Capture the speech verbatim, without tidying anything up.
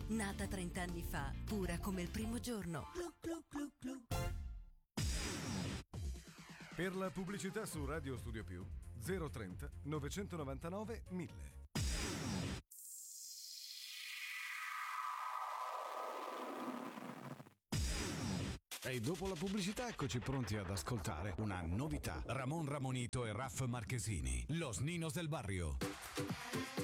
Nata trenta anni fa, pura come il primo giorno. Glu, glu, glu, glu. Per la pubblicità su Radio Studio Più, zero trenta novecentonovantanove mille. E dopo la pubblicità eccoci pronti ad ascoltare una novità. Ramon Ramonito e Raff Marchesini, Los Ninos del Barrio.